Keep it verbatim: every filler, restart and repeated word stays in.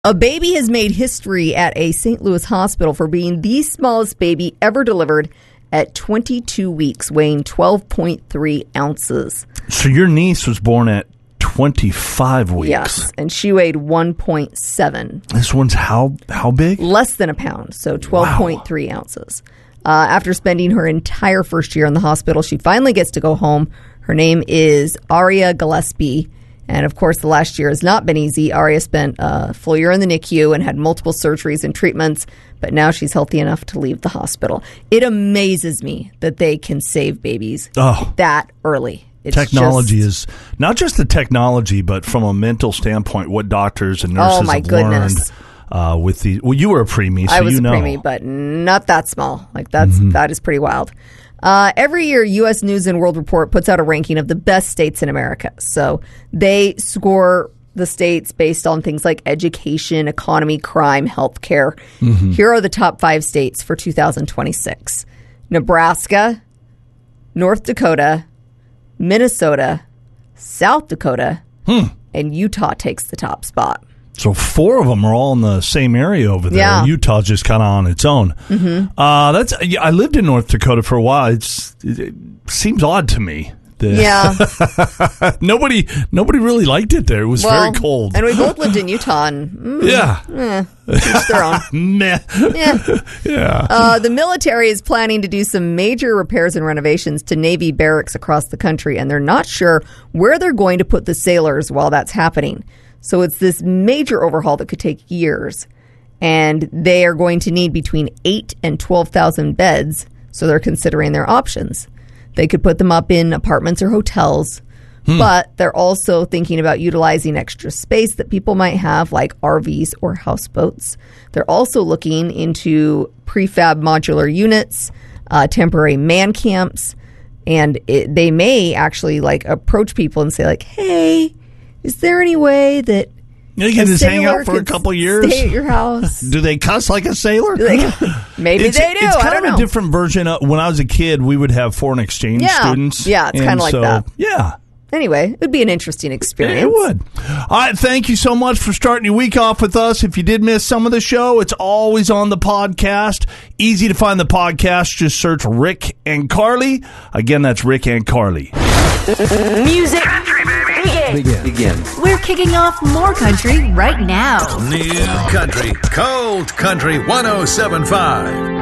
A baby has made history at a Saint Louis hospital for being the smallest baby ever delivered at twenty-two weeks, weighing twelve point three ounces. So your niece was born at twenty-five weeks. Yes, and she weighed one point seven. This one's how how big? Less than a pound, so twelve point three wow. ounces. Uh, after spending her entire first year in the hospital, she finally gets to go home. Her name is Aria Gillespie. And, of course, the last year has not been easy. Aria spent a full year in the N I C U and had multiple surgeries and treatments, but now she's healthy enough to leave the hospital. It amazes me that they can save babies oh, that early. It's technology just, is not just the technology, but from a mental standpoint, what doctors and nurses oh my have goodness. learned uh, with the. Well, you were a preemie, so I was you a know. preemie, but not that small. Like that's mm-hmm. that is pretty wild. Uh, every year, U S News and World Report puts out a ranking of the best states in America. So they score the states based on things like education, economy, crime, healthcare. Mm-hmm. Here are the top five states for two thousand twenty-six: Nebraska, North Dakota, Minnesota, South Dakota, hmm. and Utah takes the top spot. So four of them are all in the same area over there. Yeah. Utah's just kind of on its own. Mm-hmm. Uh, that's. I lived in North Dakota for a while. It's, it, it seems odd to me. Yeah. nobody nobody really liked it there. It was well, very cold. And we both lived in Utah. And, mm, yeah. Eh, each their own. Meh. Yeah. yeah. Uh, the military is planning to do some major repairs and renovations to Navy barracks across the country, and they're not sure where they're going to put the sailors while that's happening. So it's this major overhaul that could take years, and they are going to need between eight and twelve thousand beds. So they're considering their options. They could put them up in apartments or hotels, hmm. but they're also thinking about utilizing extra space that people might have, like R Vs or houseboats. They're also looking into prefab modular units, uh, temporary man camps, and it, they may actually like approach people and say, like, "Hey, is there any way that you can just hang out for a couple years? Stay at your house?" Do they cuss like a sailor? Do they, maybe it's, they do. It's kind I don't of know. a different version of when I was a kid. We would have foreign exchange yeah. students. Yeah, it's kind of like so, that. Yeah. Anyway, it would be an interesting experience. It would. All right, thank you so much for starting your week off with us. If you did miss some of the show, it's always on the podcast. Easy to find the podcast. Just search Rick and Carly. Again, that's Rick and Carly. Music. Country, baby. Begin. Begin. Begin. We're kicking off more country right now. New country. Cold Country one oh seven point five.